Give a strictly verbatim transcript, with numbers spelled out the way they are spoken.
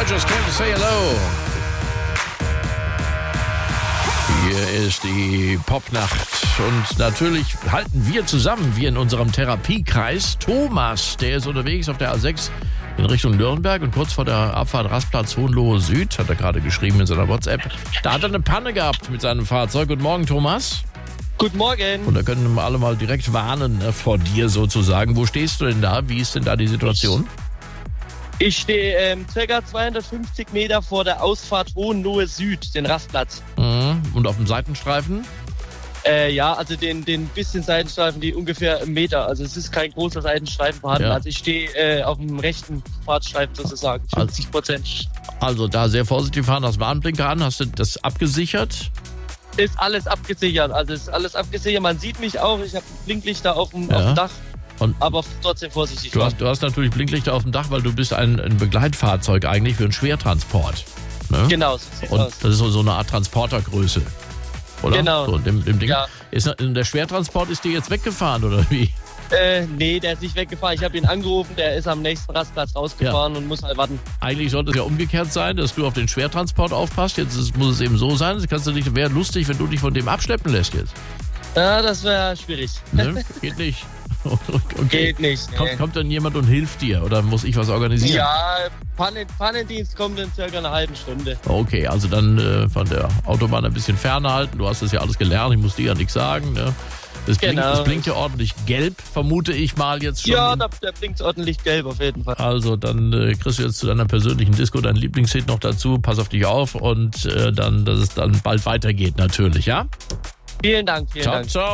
just came to say hello. Hier ist die Popnacht und natürlich halten wir zusammen, wir in unserem Therapiekreis. Thomas, der ist unterwegs auf der A sechs in Richtung Nürnberg und kurz vor der Abfahrt Rastplatz Hohenlohe Süd, hat er gerade geschrieben in seiner WhatsApp, da hat er eine Panne gehabt mit seinem Fahrzeug. Guten Morgen, Thomas. Guten Morgen. Und da können wir alle mal direkt warnen äh, vor dir sozusagen. Wo stehst du denn da? Wie ist denn da die Situation? Ich stehe ähm, ca. zweihundertfünfzig Meter vor der Ausfahrt Hohenlohe Süd, den Rastplatz. Mhm. Und auf dem Seitenstreifen? Äh, ja, also den, den bisschen Seitenstreifen, die ungefähr einen Meter. Also es ist kein großer Seitenstreifen vorhanden. Ja. Also ich stehe äh, auf dem rechten Fahrtstreifen sozusagen, fünfzig Prozent. Also da sehr vorsichtig fahren, das Warnblinker an. Hast du das abgesichert? Ist alles abgesichert, also ist alles abgesichert. Man sieht mich auch, ich habe Blinklichter auf dem, Ja. auf dem Dach, Und aber trotzdem vorsichtig du fahren. hast, du hast natürlich Blinklichter auf dem Dach, weil du bist ein, ein Begleitfahrzeug eigentlich für einen Schwertransport. Ne? Genau, so sieht's Und aus. das ist so, so eine Art Transportergröße. Oder? Genau. So, dem, dem Ding. Ja. Ist, der Schwertransport ist dir jetzt weggefahren, oder wie? Äh, nee, der ist nicht weggefahren. Ich habe ihn angerufen, der ist am nächsten Rastplatz rausgefahren und muss halt warten. Eigentlich sollte es ja umgekehrt sein, dass du auf den Schwertransport aufpasst. Jetzt ist, muss es eben so sein. Das kannst du nicht, wäre lustig, wenn du dich von dem abschleppen lässt jetzt. Ja, das wäre schwierig. Ne? Geht nicht. Okay. Geht nicht. Nee. Kommt, kommt dann jemand und hilft dir oder muss ich was organisieren? Ja, Pannen, Pannendienst kommt in circa einer halben Stunde. Okay, also dann äh, von der Autobahn ein bisschen ferne halten. Du hast das ja alles gelernt, ich muss dir ja nichts sagen. Ne? Es blinkt, Genau. es blinkt ja ordentlich gelb, vermute ich mal jetzt schon. Ja, da, der blinkt ordentlich gelb auf jeden Fall. Also dann äh, kriegst du jetzt zu deiner persönlichen Disco deinen Lieblingshit noch dazu. Pass auf dich auf und äh, dann, dass es dann bald weitergeht natürlich, ja? Vielen Dank, vielen Ciao, Dank. ciao.